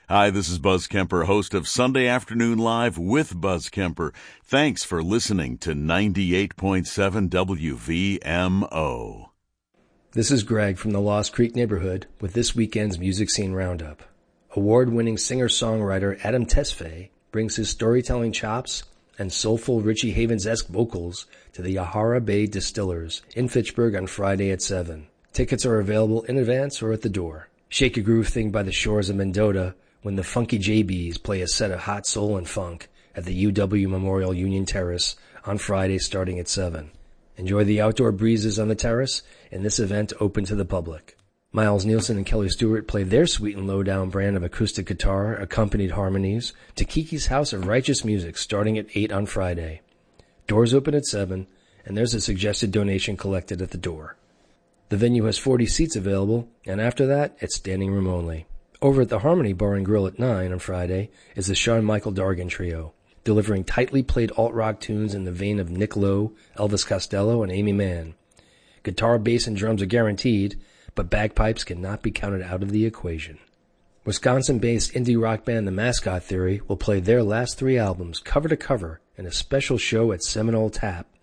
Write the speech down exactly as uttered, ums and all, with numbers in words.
Hi, this is Buzz Kemper, host of Sunday Afternoon Live with Buzz Kemper. Thanks for listening to ninety-eight point seven W V M O. This is Greg from the Lost Creek neighborhood with this weekend's Music Scene Roundup. Award-winning singer-songwriter Adam Tesfaye brings his storytelling chops and soulful Richie Havens-esque vocals to the Yahara Bay Distillers in Fitchburg on Friday at seven. Tickets are available in advance or at the door. Shake a groove thing by the shores of Mendota when the Funky J Bs play a set of hot soul and funk at the U W Memorial Union Terrace on Friday starting at seven. Enjoy the outdoor breezes on the terrace in this event open to the public. Miles Nielsen and Kelly Stewart play their sweet and low-down brand of acoustic guitar accompanied harmonies to Kiki's House of Righteous Music starting at eight on Friday. Doors open at seven, and there's a suggested donation collected at the door. The venue has forty seats available, and after that, it's standing room only. Over at the Harmony Bar and Grill at nine on Friday is the Shawn Michael Dargan Trio, delivering tightly played alt-rock tunes in the vein of Nick Lowe, Elvis Costello, and Amy Mann. Guitar, bass, and drums are guaranteed, but bagpipes cannot be counted out of the equation. Wisconsin-based indie rock band The Mascot Theory will play their last three albums cover to cover in a special show at Seminole Tap